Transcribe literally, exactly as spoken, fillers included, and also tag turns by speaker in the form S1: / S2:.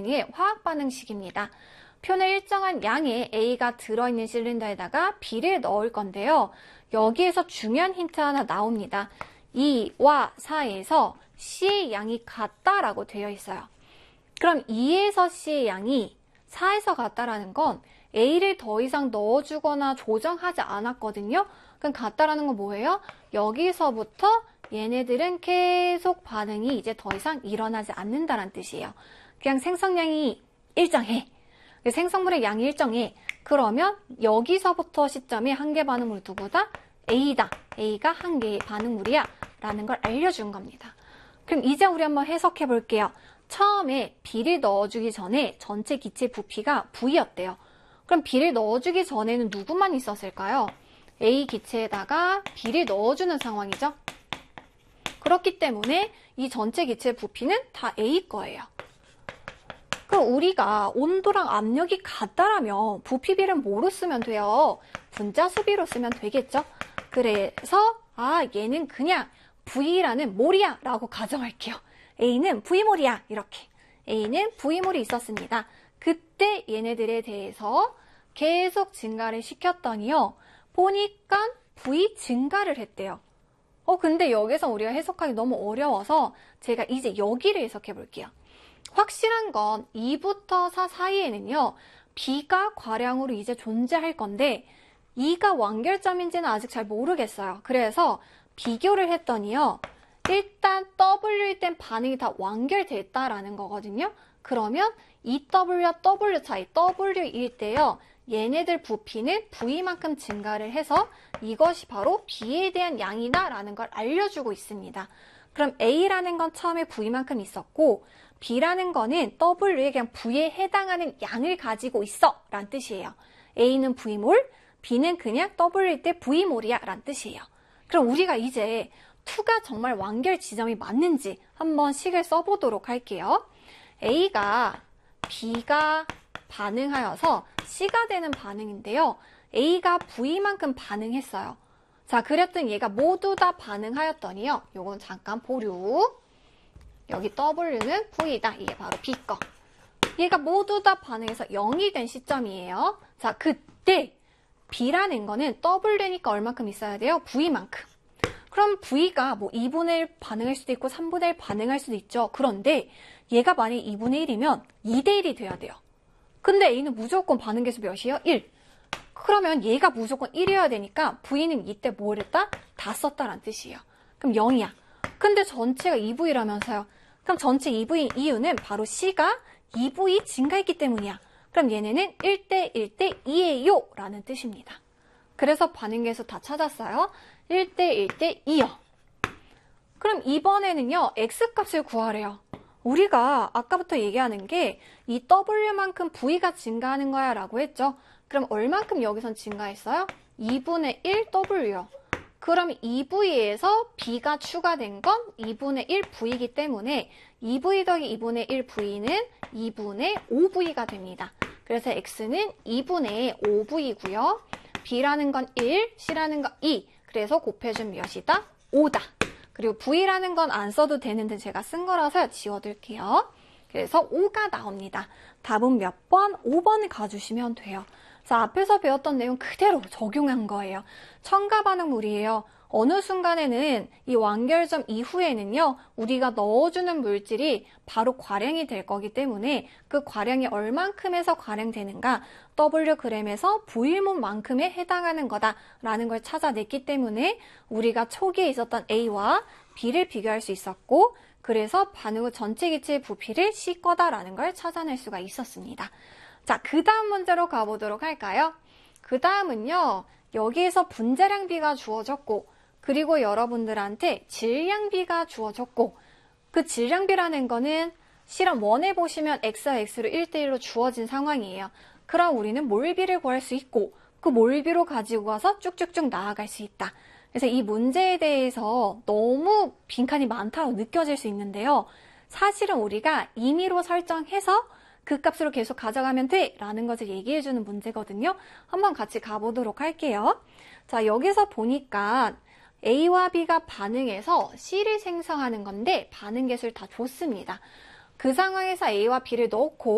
S1: 종류의 화학 반응식입니다. 표는 일정한 양의 A가 들어있는 실린더에다가 B를 넣을 건데요. 여기에서 중요한 힌트 하나 나옵니다. 이와 사에서 C의 양이 같다라고 되어 있어요. 그럼 이에서 C의 양이 사에서 같다라는 건 A를 더 이상 넣어주거나 조정하지 않았거든요. 그럼 같다라는 건 뭐예요? 여기서부터 얘네들은 계속 반응이 이제 더 이상 일어나지 않는다는 뜻이에요. 그냥 생성량이 일정해. 생성물의 양이 일정해. 그러면 여기서부터 시점이 한 개 반응물 누구다? A다. A가 한 개의 반응물이야. 라는 걸 알려준 겁니다. 그럼 이제 우리 한번 해석해 볼게요. 처음에 B를 넣어주기 전에 전체 기체 부피가 V였대요. 그럼 B를 넣어주기 전에는 누구만 있었을까요? A 기체에다가 B를 넣어주는 상황이죠. 그렇기 때문에 이 전체 기체 부피는 다 A 거예요. 그럼 우리가 온도랑 압력이 같다라면 부피비를 뭐로 쓰면 돼요? 분자 수비로 쓰면 되겠죠? 그래서 아 얘는 그냥 V라는 몰이야 라고 가정할게요. A는 V몰이야 이렇게. A는 V몰이 있었습니다. 그때 얘네들에 대해서 계속 증가를 시켰더니요. 보니까 V 증가를 했대요. 어 근데 여기서 우리가 해석하기 너무 어려워서 제가 이제 여기를 해석해 볼게요. 확실한 건 이부터 사 사이에는요. B가 과량으로 이제 존재할 건데 이가 완결점인지는 아직 잘 모르겠어요. 그래서 비교를 했더니요. 일단 W일 땐 반응이 다 완결됐다라는 거거든요. 그러면 이 W와 W 차이, W일 때요. 얘네들 부피는 V만큼 증가를 해서 이것이 바로 B에 대한 양이다 라는 걸 알려주고 있습니다. 그럼 A라는 건 처음에 V만큼 있었고 B라는 거는 W에 그냥 V에 해당하는 양을 가지고 있어 라는 뜻이에요. A는 V몰, B는 그냥 W일 때 V몰이야 라는 뜻이에요. 그럼 우리가 이제 이가 정말 완결 지점이 맞는지 한번 식을 써보도록 할게요. A가 B가 반응하여서 C가 되는 반응인데요. A가 V만큼 반응했어요. 자, 그랬더니 얘가 모두 다 반응하였더니요. 요건 잠깐 보류. 여기 W는 V다. 이게 바로 B 거. 얘가 모두 다 반응해서 영이 된 시점이에요. 자, 그때 B라는 거는 W니까 얼만큼 있어야 돼요? V만큼. 그럼 V가 뭐 이분의 일 반응할 수도 있고 삼분의 일 반응할 수도 있죠. 그런데 얘가 만약 이분의 일이면 이 대 일이 돼야 돼요. 근데 A는 무조건 반응 개수 몇이에요? 일. 그러면 얘가 무조건 일이어야 되니까 V는 이때 뭘 했다? 다 썼다라는 뜻이에요. 그럼 영이야. 근데 전체가 이 브이라면서요. 그럼 전체 이 브이인 이유는 바로 C가 이 브이 증가했기 때문이야. 그럼 얘네는 일 대 일 대 이예요 라는 뜻입니다. 그래서 반응 개수 다 찾았어요. 일 대 일 대 이요. 그럼 이번에는요. X값을 구하래요. 우리가 아까부터 얘기하는 게 이 W만큼 V가 증가하는 거야 라고 했죠. 그럼 얼만큼 여기선 증가했어요? 이분의 일 더블유요. 그럼 이 브이에서 B가 추가된 건 이분의 일 브이이기 때문에 이 브이 더하기 이분의 일 브이는 이분의 오 브이가 됩니다. 그래서 X는 이분의 오 브이고요. B라는 건 일, C라는 건 이. 그래서 곱해준 몇이다? 오다. 그리고 V라는 건 안 써도 되는데 제가 쓴 거라서 지워둘게요. 그래서 오가 나옵니다. 답은 몇 번? 오 번을 가주시면 돼요. 자, 앞에서 배웠던 내용 그대로 적용한 거예요. 첨가 반응물이에요. 어느 순간에는 이 완결점 이후에는요, 우리가 넣어주는 물질이 바로 과량이 될 거기 때문에 그 과량이 얼만큼에서 과량되는가, Wg에서 V일몬만큼에 해당하는 거다라는 걸 찾아냈기 때문에 우리가 초기에 있었던 A와 B를 비교할 수 있었고, 그래서 반응 후 전체 기체의 부피를 C 거다라는 걸 찾아낼 수가 있었습니다. 자, 그 다음 문제로 가보도록 할까요? 그 다음은요, 여기에서 분자량비가 주어졌고, 그리고 여러분들한테 질량비가 주어졌고, 그 질량비라는 거는 실험 일에 보시면 X와 X로 일 대 일로 주어진 상황이에요. 그럼 우리는 몰비를 구할 수 있고, 그 몰비로 가지고 가서 쭉쭉쭉 나아갈 수 있다. 그래서 이 문제에 대해서 너무 빈칸이 많다고 느껴질 수 있는데요. 사실은 우리가 임의로 설정해서 그 값으로 계속 가져가면 돼 라는 것을 얘기해주는 문제거든요. 한번 같이 가보도록 할게요. 자, 여기서 보니까 A와 B가 반응해서 C를 생성하는 건데 반응 개수를 다 줬습니다. 그 상황에서 A와 B를 넣고